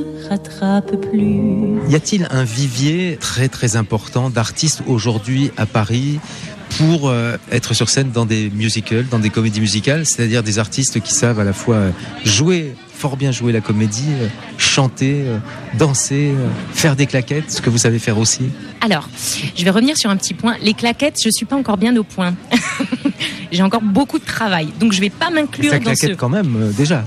rattrape plus. Y a-t-il un vivier très très important d'artistes aujourd'hui à Paris pour être sur scène dans des musicals, dans des comédies musicales, c'est-à-dire des artistes qui savent à la fois fort bien jouer la comédie, chanter, danser, faire des claquettes, ce que vous savez faire aussi? Alors, je vais revenir sur un petit point. Les claquettes, je suis pas encore bien au point. J'ai encore beaucoup de travail, donc je vais pas m'inclure dans ce... quand même, déjà.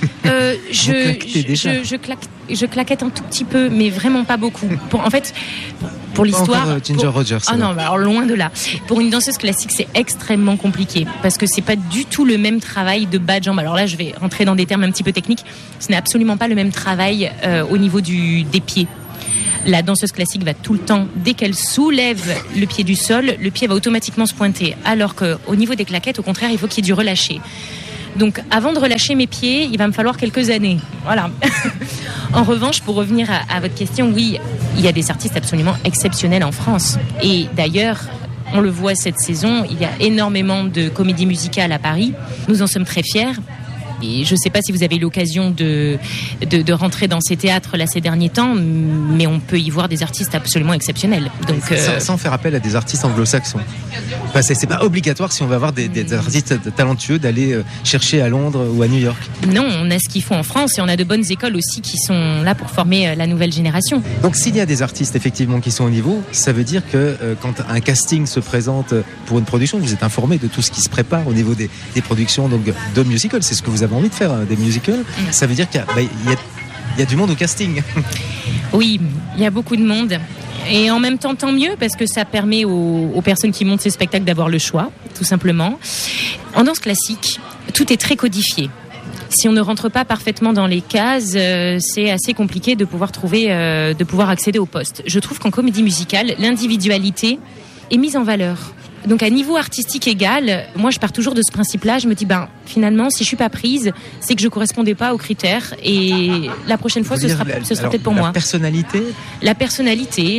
Je claquette un tout petit peu, mais vraiment pas beaucoup. Pour l'histoire... Ginger Rogers. Ah non, alors loin de là. Pour une danseuse classique, c'est extrêmement compliqué, parce que c'est pas du tout le même travail de bas de jambe. Alors là, je vais rentrer dans des termes un petit peu techniques. Ce n'est absolument pas le même travail au niveau des pieds. La danseuse classique va tout le temps, dès qu'elle soulève le pied du sol, le pied va automatiquement se pointer. Alors qu'au niveau des claquettes, au contraire, il faut qu'il y ait du relâché. Donc, avant de relâcher mes pieds, il va me falloir quelques années. Voilà. En revanche, pour revenir à votre question, oui, il y a des artistes absolument exceptionnels en France. Et d'ailleurs, on le voit cette saison, il y a énormément de comédies musicales à Paris. Nous en sommes très fiers. Et je ne sais pas si vous avez eu l'occasion de rentrer dans ces théâtres là ces derniers temps, mais on peut y voir des artistes absolument exceptionnels. Donc, sans faire appel à des artistes anglo-saxons. Enfin, c'est pas obligatoire si on va avoir des artistes talentueux d'aller chercher à Londres ou à New York. Non, on a ce qu'il faut en France et on a de bonnes écoles aussi qui sont là pour former la nouvelle génération. Donc s'il y a des artistes effectivement qui sont au niveau, ça veut dire que quand un casting se présente pour une production, vous êtes informé de tout ce qui se prépare au niveau des productions donc, de musicals. C'est ce que vous avez envie de faire, des musicals. Ça veut dire qu'il y a du monde au casting. Oui, il y a beaucoup de monde. Et en même temps, tant mieux, parce que ça permet aux personnes qui montent ces spectacles d'avoir le choix, tout simplement. En danse classique, tout est très codifié. Si on ne rentre pas parfaitement dans les cases, c'est assez compliqué de pouvoir accéder au poste. Je trouve qu'en comédie musicale, l'individualité est mise en valeur. Donc à niveau artistique égal, moi je pars toujours de ce principe-là. Je me dis, finalement, si je suis pas prise, c'est que je correspondais pas aux critères. Et la prochaine fois, ce sera peut-être pour moi. La personnalité,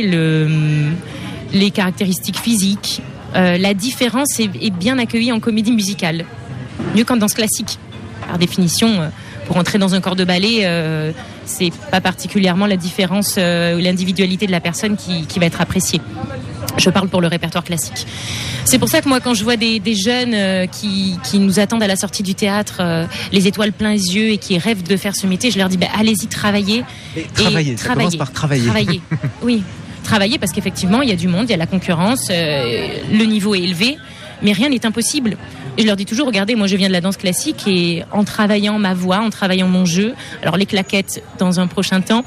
les caractéristiques physiques, la différence est bien accueillie en comédie musicale. Mieux qu'en danse classique. Par définition, pour entrer dans un corps de ballet, c'est pas particulièrement la différence ou l'individualité de la personne qui va être appréciée. Je parle pour le répertoire classique. C'est pour ça que moi, quand je vois des jeunes qui nous attendent à la sortie du théâtre, les étoiles plein les yeux et qui rêvent de faire ce métier, je leur dis allez-y, travaillez. Ça commence par travailler. Travailler, oui. Travailler parce qu'effectivement, il y a du monde, il y a la concurrence, le niveau est élevé, mais rien n'est impossible. Et je leur dis toujours, regardez, moi je viens de la danse classique et en travaillant ma voix, en travaillant mon jeu, alors les claquettes dans un prochain temps,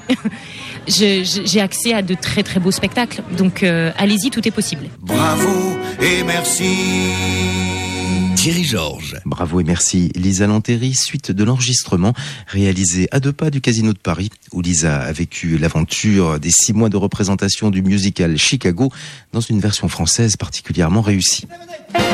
j'ai accès à de très très beaux spectacles. Donc allez-y, tout est possible. Bravo et merci. Thierry Georges. Bravo et merci. Lisa Lanteri, suite de l'enregistrement réalisé à 2 pas du Casino de Paris, où Lisa a vécu l'aventure des 6 mois de représentation du musical Chicago dans une version française particulièrement réussie.